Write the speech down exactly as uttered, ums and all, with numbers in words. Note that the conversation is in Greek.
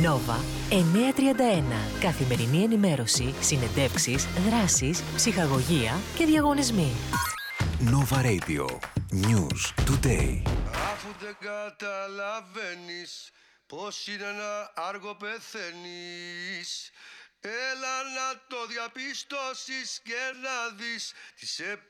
Nova εννιακόσια τριάντα ένα. Καθημερινή ενημέρωση, συνεντεύξεις, δράσεις, ψυχαγωγία και διαγωνισμοί. Nova Radio. News Today. Αφού δεν καταλαβαίνεις πως είναι να άργο πεθαίνεις, έλα να το διαπιστώσεις και να δεις τις